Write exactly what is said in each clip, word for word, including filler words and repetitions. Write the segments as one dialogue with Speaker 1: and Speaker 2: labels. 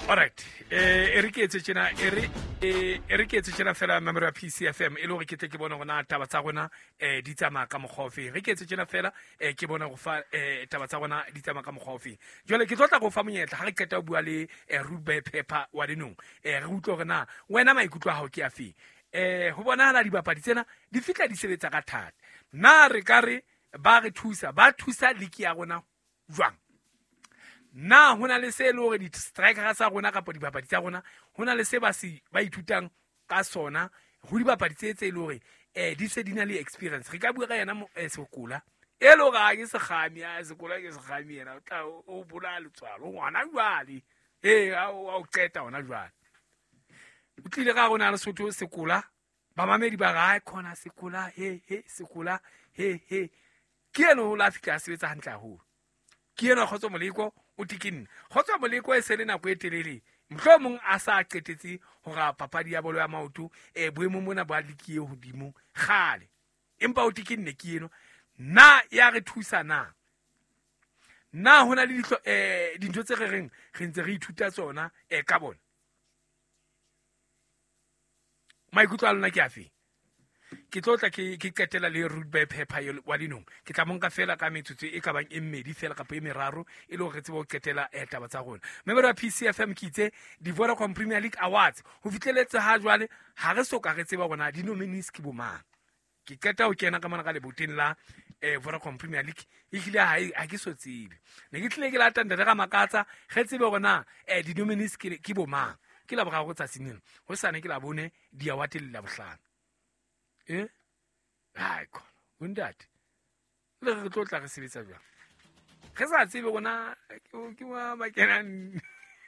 Speaker 1: Alright, eh re ke etse tjena ere eh re ke etse tjena fela mamelo ya P C F M e le hore ke tle ke bona gona taba tsa gona eh di tsama ka mogaufi re ke etse tjena fela eh ke bona go fa eh taba tsa gona di tsama ka mogaufi jole ke tlotla go fa monyetla ha re keta bua le eh Rube Pepper wa dinong eh re utlwe gore na wena maikutlo a hao ke afi eh ho bona hala di bapadi tsena di fitla di sebetsa ka thata na re ka re ba re thusa ba thusa liki ya gona jwang na hona le se le hore di striker tsa rona ka di bapadi tsa rona hona le se ba si ba ithutang ka sona ho di bapadi tse tse le hore eh di se dina le experience re ka bua ka yena Sekola e lo ga ke se khami ya Sekola ke se khami yena o tla o bula le tswalo ngwana jwale eh a o qeta ona jwale o tlile ga rona le Sotho Sekola ba mamedi ba ga khona Sekola he he Sekola he he ke eno ho la fika sebetsa hantle haholo ke eno khotso moleko o tikin khotso moleko e sele na go etelele mhlomong a sa qetetse ho ga papadi ya bolo ya maoto e boemo mona ba likie hodimo khale empa o tikin ne ke eno na ya re thusa na na hona le ditlo eh dintho tse re reng re ntse re ithuta tsona e ka bona maikutlo a lona ke afi ke tlotla ke ke ketela le Rube Pepper wa dinong ke tla monka fela ka metsotso e ka bang e mmedi fela ka e meraro e le go tsebo ketela e taba tsa rona member wa P C F M ke itse di Vodacom Premier League Awards ho fitleletse ha jwale ha re soka re tseba bona di nominees ke bomang ke keta ho kena ka mana ka le boteng la eh Vodacom Premier League e hlile ha ha ke so tsebe ne ke tlile ke la tanda ga makatsa ge tsebe gona eh di nominees ke ke bomang ke la boga go tsa sineng ho sane ke la bone di award le la bohlano eh hai ko undati le re tlotla re sebetsa jwa ge sa tsebe gona ke wa makenan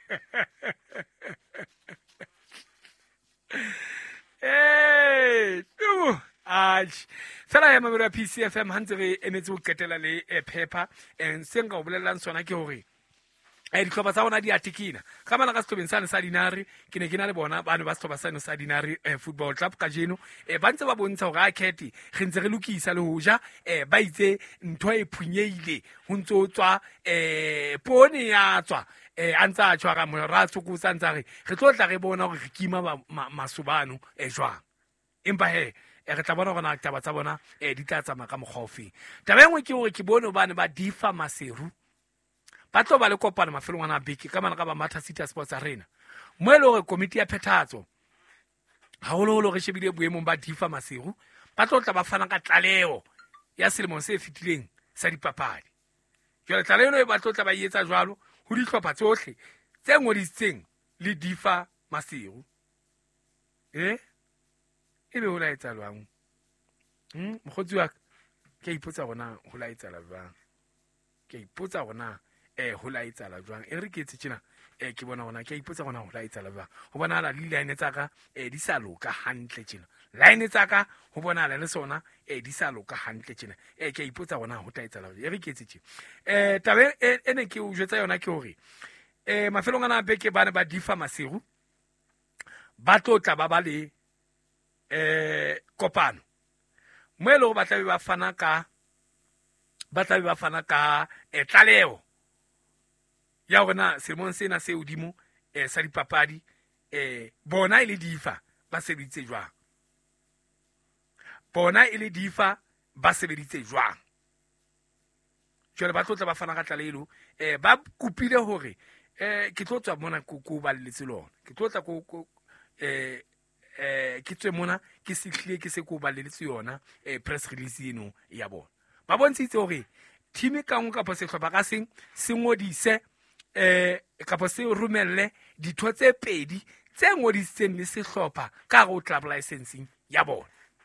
Speaker 1: eh tu ach fela ya mamelo ya P C F M hantse re emetse go ketela le Pepper en senga o bolelang sona ke hore eh di tloba tsa bona di atikina ka mana ka setobeng sa ne sa dinari ke ne ke na le bona bana ba setloba sa ne sa dinari football club ka jeno eh ba ntse ba bontsha hore a kheti re ntse re lokisa le hoja eh ba itse ntho e phunyeile ho ntso tswa eh pone ya tswa eh antsa tshwa ka mora tsukutsa ntsa re re tlotla re bona hore re kima masobano e jwang empa he e re tla bona gona taba tsa bona eh di tla tsama ka mogaufi taba engwe ke hore ke bone bana ba difa maseru ba tlo ba le kopana mafelong ana beke ka mana ka ba Matha City Sports Arena mo ele hore komiti ya phethatso ha holo holo re shebile boemong ba difa maseru ba tlo tla ba fana ka tlaleo ya selemo se fitileng sa dipapadi jwale tlaleo e ba tlo tla ba etsa jwalo ho dihlopha tsohle tse ngodisitseng le difa maseru eh ebe ho la etsa lwang hm mogotsi wa ke ipotsa gona ho la etsa lwang ke ipotsa gona eh ho la itsala jwang e re ke etse tjena eh ke bona gona ke ipotsa gona ho la itsala ba ho bona la line tsa ka eh di sa loka hantle tjena line tsa ka ho bona la le sona eh di sa loka hantle tjena eh ke ipotsa gona ho tla itsala e re ke etse tjena eh tabe ene ke o jwetsa yona ke hore eh mafelong ana beke bana ba difa maseru ba tlotla ba ba le eh kopano mo ele go ba tla ba fana ka ba tla ba fana ka eh tlaleo ya gona semon sena se udimo eh sa dipapadi eh bona ile difa ba sebeditse jwang bona ile difa ba sebeditse jwang jwale ba tlotla ba fana ka tlalelo eh ba kupile hore eh ke tlotsa mona go go ba le tselona ke tlotla go eh eh ke tswe mona ke sihlile ke se go ba le tseyona eh press release eno ya bona ba bontshitse hore team ka ngwe ka pose hlopha ka seng se ngodise eh ka pose rumelle ditho tse pedi tse ngodisitseng le sehlopha ka go club licensing ya bona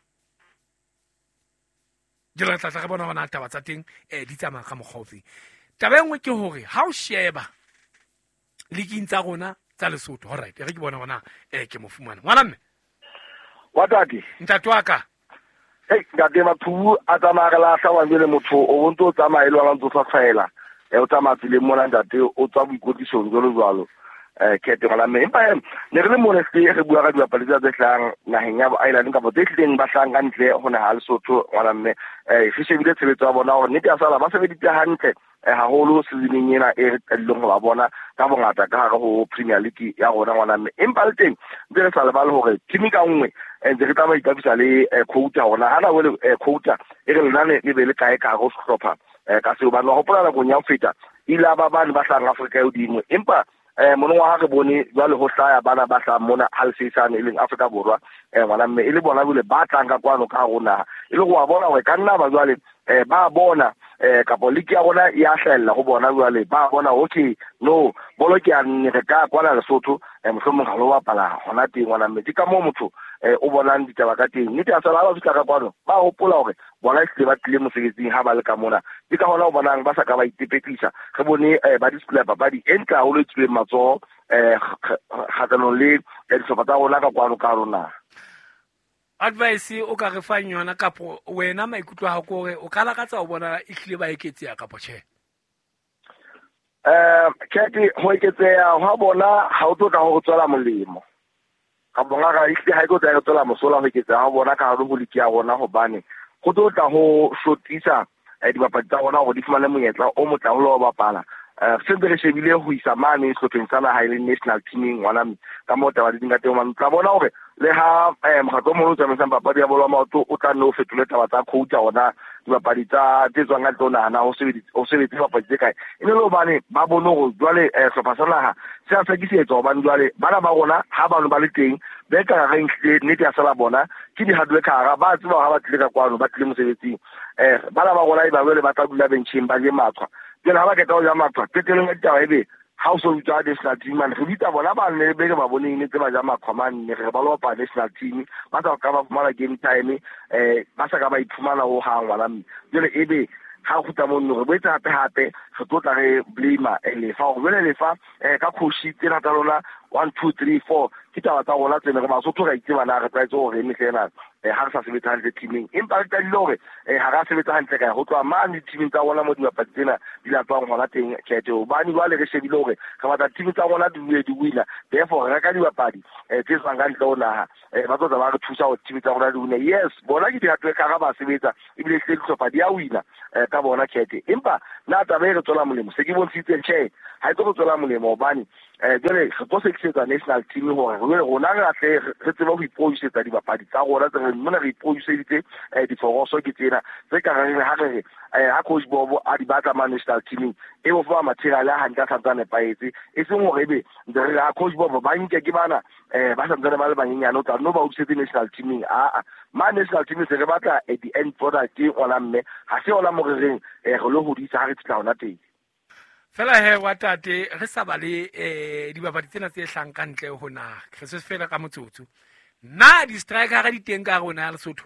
Speaker 1: jela tla tla bona bona taba tsa teng eh di tsama ka mogaufi taba engwe ke hore ha o sheba liging tsa rona tsa Lesotho alright re ke bona bona eh ke mofumana ngwana mme
Speaker 2: watati
Speaker 1: ntatwaka
Speaker 2: hey ngade maphu a tsamagela sa wa le motho o ntse o tsamaela wa ntse fa faela e o tsamatse le mona ntate o tswa boikotisong jolo jwalo eh ke te ngala me empa ne re le mona se re bua ka dibapadi tsa tshlang naheng ya bo island ka bo tshileng ba hlang ka ntle hona ha Lesotho ngala me eh se shebile tshebetso ya bona hore ne dia sala ba sebeditse hantle haholo seasoning ena e re qellong ho ba bona ka bongata ka hare ho Premier League ya rona ngwana me empa le teng ntse re sa lebale hore team ka nngwe ntse re tla ba ikabisa le quota hona hana wele quota e re lana le be le kae ka go hlopha ka seo ba no hopola la go nya feta ila ba bana ba hlang Afrika yo dingwe empa eh mono wa ga bone jwale ho hlaya bana ba hla mona halsisane e leng Afrika borwa eh ngwana mme e le bona bile ba tlanka kwano ka rona e le go a bona hore ka nna ba jwale eh ba bona eh kapo liki ya rona ya hlella go bona jwale ba bona okay no bolo ke a nne ka kwana Lesotho eh mohlomong ga lo bapala hona teng ngwana mme ka mo motho eh o bonang ditaba ka teng nnete a sala ba fitla ka kwano ba hopola hore bona se ba tlile mosebetsing ha ba le ka mona ke ka hona o bonang ba sa ka ba itepetisa re bone ba display papadi entla ho le tswe matso eh khatlano le dihlopha tsa rona ka kwano ka rona.
Speaker 1: Advice o ka re fang yona kapo wena maikutlo ha go re o ka lakatsa o bona e hlile ba eketsia kapo tjhe?
Speaker 2: eh kete ho eketsia ha bona ha o tloka ho tswela molemo ka bona ga e ha go tsaya tswela mosola ho eketsia ha bona ka hare ho liki ya rona ho bane go tlotla ho shotisa dibapadi tsa rona go di fumane monyetla o motla ho lo bapala eh se re shebile ho isa mane hlopheng sa naha ile national teaming ngwana ka mota ba dinga teng man tla bona hore le ha eh mokgatlo mo o tsamaisang papadi ya bolo maoto o tla no fetole taba tsa coach ona dibapadi tsa tsetswang ka tsona na ho sebedisa ho sebedisa dibapadi tse kae e le lo bane ba bone go jwale eh hlopha sa naha se a sekisetsa ba jwale bana ba rona ha ba no ba le teng be ka ga nhle nnete ya sala bona ke di hardware ka ba tseba ha ba tle ka kwano ba tle mosebetsing eh bana ba rona e ba bele ba tla dula benching ba je matshwa jela ha ba ke tao ya matshwa teteleng e taba ebe how so ja national team man re bitsa bona ba ne be ba bone ne tse ba ja makhwamane re ba lo pa national team ba tsa ka ba fumana game time eh ba sa ka ba iphumana ho hang wala jele ebe ha go tsa monno re betsa hape hape re tlotla re blame ele fa go bele le fa ka coach tsena tsa lona one two three four ke taba tsa rona tsena re ba so tloga itse bana re tsaitse gore eme tsena eh ha re sa sebetsa hantle teaming empa re tla dilo re eh ha ra sebetsa hantle ka go tswa mane teaming tsa rona mo dibapadi tsena di la tswang gona teng kete o bani ba le re shebile gore ga batla team tsa rona di buile di wina therefore re ka dibapadi eh tse tswang ka ntle ona eh ba tsotsa ba re thusa go team tsa rona di wina yes bona ke di hatwe ka ga ba sebetsa ebile se dihlopha di a wina eh ka bona kete empa na taba e re tswela molemo se ke bontshitse tjhe ha e tlo tswela molemo obane eh jole re tlo seksetsa national team hore re rona re atle re tseba go ipoisetsa dibapadi tsa rona tse re mona re ipoiseditse eh diforoso ke tsena tse ka re ha re eh ha coach Bobo a di batla ma national team e o fa material a handa sa tsane paetse e seng hore ebe re ha coach Bobo ba nke ke bana eh ba sa tsane ba le banyenyane o tla no ba utsetse national team a a ma national team se re batla at the end product e ona mme ha se ona mo re reng eh re lo hodisa ha re tla ona teng
Speaker 1: fela he wa tate re sa ba le eh dibapadi tsena tse hlang ka ntle ho na re se fela ka motsotso na di striker ga di teng ka rona ya Lesotho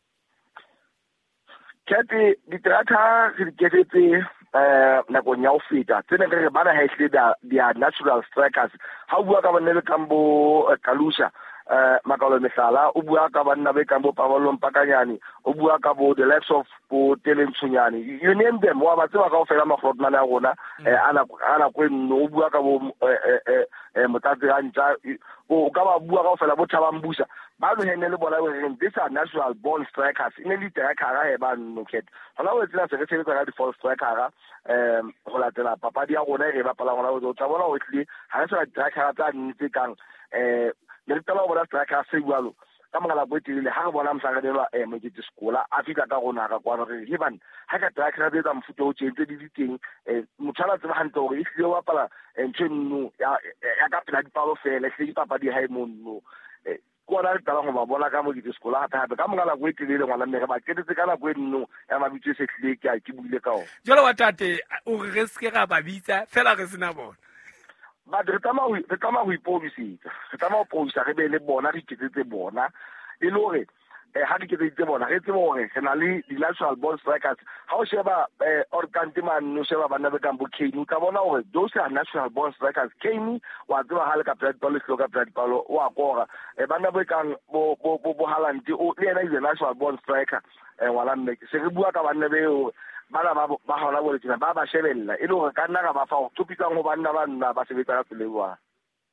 Speaker 2: kete di trata re di ketetse eh na go nya o feta tsena re bana ha ile di natural strikers ha o bua ka bana le kambo Kalusha eh makalo mesala o bua ka bana be kambo Pavolo Mpakanyani o bua ka bo the likes of bo Telentsunyani you name them wa ba tseba ka o fela mafrotman a rona eh ana ana kwenno o bua ka bo eh eh motatsi ntja o ka ba bua ka o fela bo Thabambusa ba lo hene le bona re these are natural born strikers in le striker ga e ba no ket hona o tsela se re tsela ka di false striker eh go latela papadi ya rona e ba pala gona o tla bona o tle ha se striker tsa nnete kang eh le tla bona striker se bualo ka mangala bo tile ha re bona msagadelo eh mo ke skola a fika ka gona ka kwa re he ban ha ka striker be tsa mfuto o tsentse di diteng eh mothala tseba hantle gore e hlile wa pala ntšheno ya ya ka pela dipalo fela se di papadi ha e monno kona re tala go ba bona ka mo ke skola hape hape ka mongala go etelele ngwana mme ba ketetse kana go enno ya mabitse se hlile ke a ke buile ka ona
Speaker 1: jalo wa tate o re se ke ga ba bitsa fela re sena bona
Speaker 2: ba re tama ho re tama ho ipolisitsa re tama ho poisa re be le bona re ketetse bona e le hore eh ha ke ketetse bona re tsebo hore se na le di natural ball strikers ha o sheba eh or kantiman no sheba bana be kambo Kane ka bona hore those are natural ball strikers Kane wa tseba ha le ka Brad Paulo hloka Brad Paulo wa kora e bana be kang bo bo bo Haaland o le ena is a natural ball striker eh wala mme se re bua ka bana be o bana ba ba hona bo tsena ba ba shebella e le hore ka nna ga ba fa o topitsang ho banna ba nna ba sebetsa ka tselewa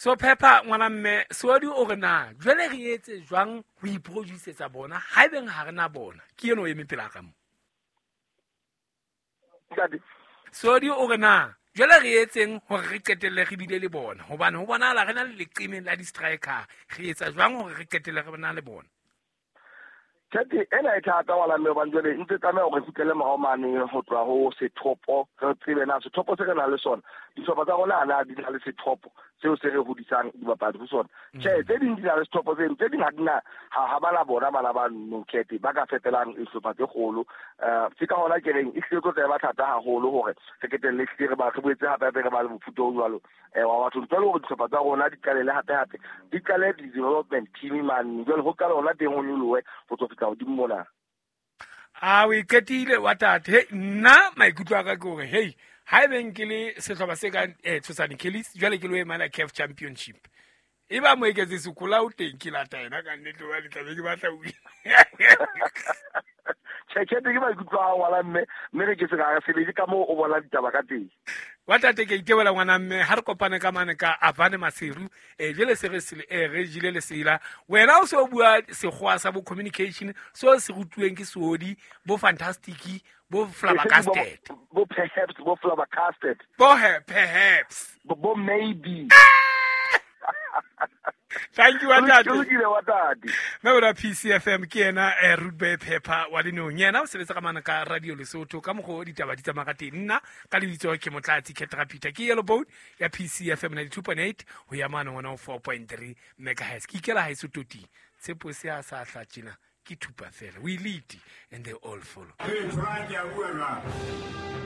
Speaker 1: So Peppa ngwana mme Suodi o re na jwale re etse jwang ho iproducetsa bona ha ebeng ha rena bona ke eno e mepela ka mo Suodi o re na jwale re etseng hore re qetelle re bile le bona hobane ho bona la rena le leqeme la di striker re etsa jwang hore re qetelle re bana le bona
Speaker 2: Tjhe ena e thata wala mme ba njwele ntse tsamaya hore fitlele maomane ho tloha ho sethopo re tsebe na sethopo se re na le sona dithopo tsa rona ana di na le sethopo seo se re hodisang dibapadi ho sona tjhe tse ding di na le sethopo tse tse ding ha dina ha ba la bona bana ba Nokete ba ka fetelang ihlopha tse kgolo eh se ka hona ke reng e hleko tsa ba thata haholo hore se ketelle se re ba re boetse hape re ba le mofuto o jwalo eh wa batho ntse le hore dithopo tsa rona di qalele hape hape di qale di development team man jwale ho qala hona teng ho nyolohe ho tlo fitla hodimo mona
Speaker 1: a o iketile wa tate nna maikutlo a ka ke hore hey ha ebeng ke le sehlopa se ka eh Tshosane Kellis jwale ke lo emana C A F Championship e ba mo eketse sekula o teng ke la taena ka nnete wa letlabe ke batla o
Speaker 2: Tjhe ke ba ikutlo a wala mme mme re ke se ga se le ka mo o bona ditaba ka teng
Speaker 1: wa tate ke itebela ngwana mme ha re kopane ka mane ka Avane Maseru e jele se re se e re jile le sela wena o so bua segwa sa bo communication so se rutuweng ke Suodi bo fantastic bo flabbergasted
Speaker 2: bo perhaps bo flabbergasted
Speaker 1: bo perhaps
Speaker 2: bo maybe
Speaker 1: Thank you Watati.
Speaker 2: Mebra
Speaker 1: P C F M ke ena e Rudbe Peppa wa dinong yena o sebetsa ka mana ka radio Lesotho ka mogo ditaba di tsamaka teng nna ka lebitso ke Motlatsi Ketra Peter ke yellow boat ya P C F M ninety-two point eight ho ya mana one oh four point three megahertz ke ikela ha isototi tshepo se a sa hlatsina ke thupa fela we lead and they all follow.